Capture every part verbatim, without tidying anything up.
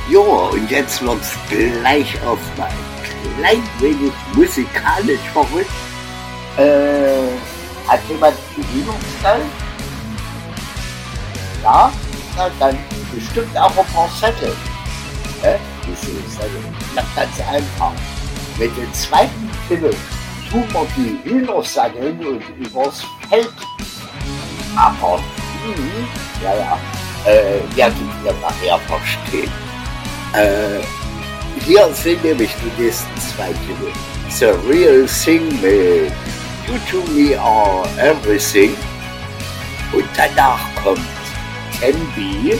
Jo, und jetzt wird's gleich auf mal ein klein wenig musikalisch verrückt. Äh, hat jemand Bedienungsteil? Ja? Na dann bestimmt auch ein paar Zettel. Äh, das ist also ganz einfach. Mit dem zweiten Titel tun wir die Hühner satteln und übers Feld. Aber, hm, ja, ja, äh, werdet ihr nachher verstehen. Äh, hier sind nämlich die nächsten zwei Titel. The Real Thing mit You to Me Are Everything. Und danach kommt Tembi.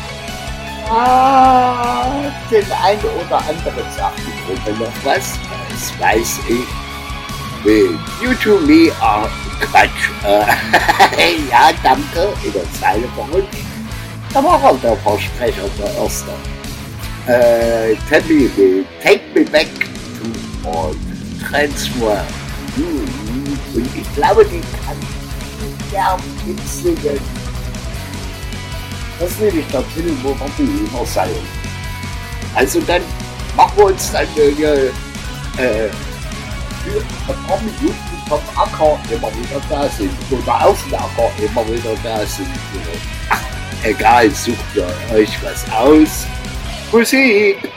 Ah, den einen oder anderen sagt die Gruppe noch was. Das weiß ich. Mit You to Me Are Quatsch. Äh, ja, danke. In der Zeile verrückt. Da war auch der Versprecher der Erste. Äh, Tembi will Take Me Back to Old Transfer. Und ich glaube, die kann gern mitsingen. Das ist nämlich der Titel, wo wir die Hühner sein. Also dann machen wir uns dann äh, äh, für ein paar Minuten vom Acker immer wieder da sind. Oder auf dem Acker immer wieder da sind. Ach, egal, sucht ihr euch was aus. Musik!